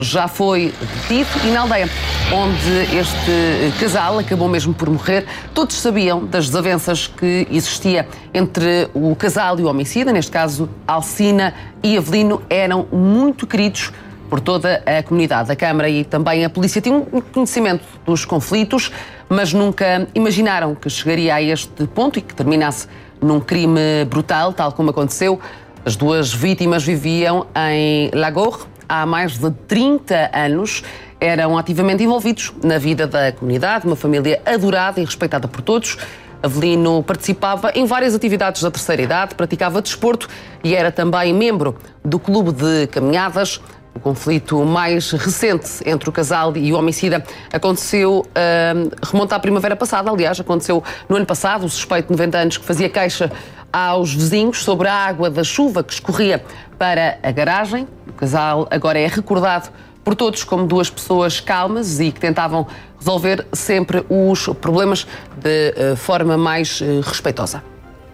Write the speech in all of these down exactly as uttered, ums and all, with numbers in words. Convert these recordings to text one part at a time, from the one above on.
Já foi detido e na aldeia onde este casal acabou mesmo por morrer, todos sabiam das desavenças que existia entre o casal e o homicida, neste caso Alcina e Avelino, eram muito queridos por toda a comunidade. A Câmara e também a polícia tinham conhecimento dos conflitos, mas nunca imaginaram que chegaria a este ponto e que terminasse num crime brutal, tal como aconteceu. As duas vítimas viviam em Lagor há mais de trinta anos, eram ativamente envolvidos na vida da comunidade, uma família adorada e respeitada por todos. Avelino participava em várias atividades da terceira idade, praticava desporto e era também membro do clube de caminhadas. O conflito mais recente entre o casal e o homicida aconteceu, uh, remonta à primavera passada, aliás, aconteceu no ano passado. O suspeito de noventa anos que fazia queixa aos vizinhos sobre a água da chuva que escorria para a garagem. O casal agora é recordado por todos como duas pessoas calmas e que tentavam resolver sempre os problemas de uh, forma mais uh, respeitosa.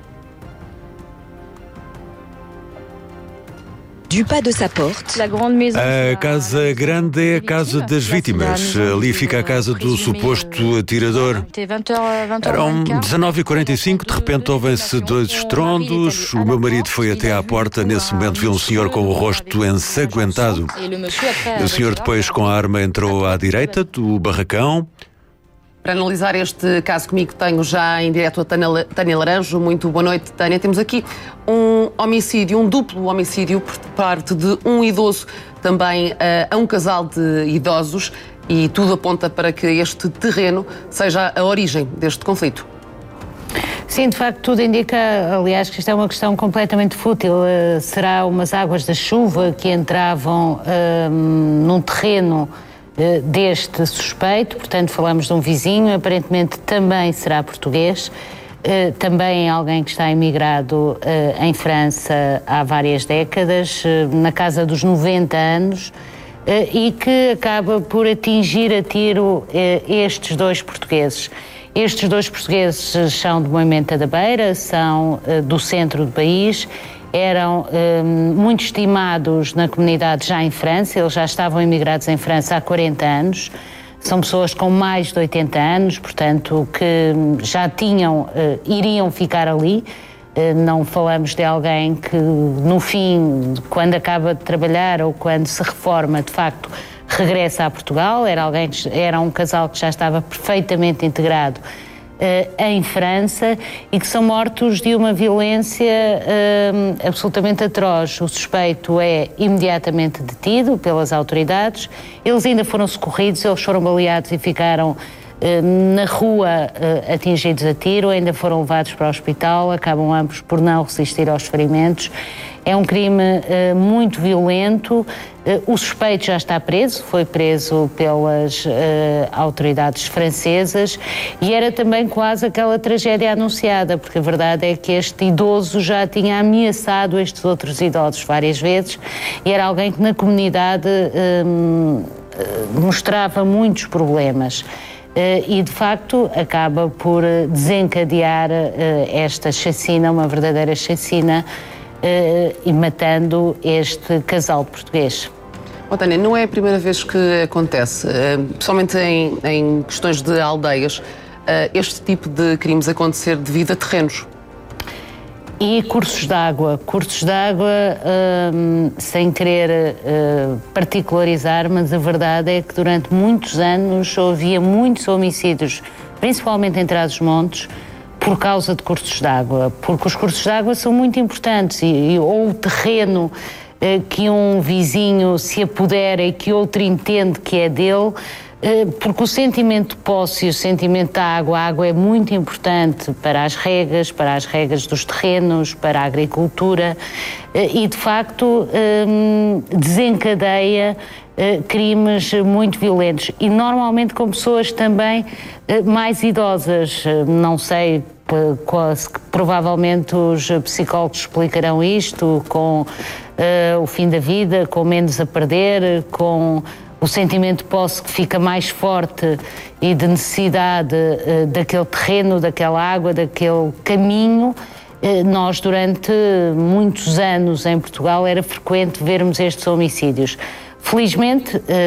A casa grande é a casa das vítimas. Ali fica a casa do suposto atirador. Eram dezanove e quarenta e cinco, de repente ouvem-se dois estrondos. O meu marido foi até à porta. Nesse momento viu um senhor com o rosto ensanguentado. O senhor depois com a arma entrou à direita do barracão. Para analisar este caso comigo tenho já em direto a Tânia Laranjo. Muito boa noite, Tânia. Temos aqui um homicídio, um duplo homicídio por parte de um idoso também uh, a um casal de idosos, e tudo aponta para que este terreno seja a origem deste conflito. Sim, de facto tudo indica, aliás, que isto é uma questão completamente fútil. Uh, será umas águas da chuva que entravam uh, num terreno deste suspeito, portanto falamos de um vizinho, aparentemente também será português, também alguém que está emigrado em França há várias décadas, na casa dos noventa anos, e que acaba por atingir a tiro estes dois portugueses. Estes dois portugueses são de Moimenta da Beira, são do centro do país, eram um, muito estimados na comunidade já em França. Eles já estavam emigrados em França há quarenta anos, são pessoas com mais de oitenta anos, portanto, que já tinham, uh, iriam ficar ali. Uh, não falamos de alguém que, no fim, quando acaba de trabalhar ou quando se reforma, de facto, regressa a Portugal. Era, alguém que, era um casal que já estava perfeitamente integrado Uh, em França, e que são mortos de uma violência uh, absolutamente atroz. O suspeito é imediatamente detido pelas autoridades, eles ainda foram socorridos, eles foram baleados e ficaram uh, na rua uh, atingidos a tiro, ainda foram levados para o hospital, acabam ambos por não resistir aos ferimentos. É um crime uh, muito violento. Uh, o suspeito já está preso, foi preso pelas uh, autoridades francesas, e era também quase aquela tragédia anunciada, porque a verdade é que este idoso já tinha ameaçado estes outros idosos várias vezes, e era alguém que na comunidade um, mostrava muitos problemas. Uh, e, de facto, acaba por desencadear uh, esta chacina, uma verdadeira chacina, Uh, e matando este casal português. Oh, Tânia, não é a primeira vez que acontece, uh, principalmente em, em questões de aldeias, uh, este tipo de crimes acontecer devido a terrenos. E cursos de água, cursos de água, uh, sem querer uh, particularizar, mas a verdade é que durante muitos anos havia muitos homicídios, principalmente em Trás-os-Montes, por causa de cursos de água, porque os cursos de água são muito importantes, e, e, ou o terreno eh, que um vizinho se apodera e que outro entende que é dele, eh, porque o sentimento de posse e o sentimento da água, a água é muito importante para as regas, para as regas dos terrenos, para a agricultura, eh, e de facto eh, desencadeia eh, crimes muito violentos, e normalmente com pessoas também eh, mais idosas. Não sei, quase, provavelmente os psicólogos explicarão isto, com uh, o fim da vida, com menos a perder, com o sentimento de posse que fica mais forte e de necessidade uh, daquele terreno, daquela água, daquele caminho. Uh, nós, durante muitos anos em Portugal, era frequente vermos estes homicídios. Felizmente,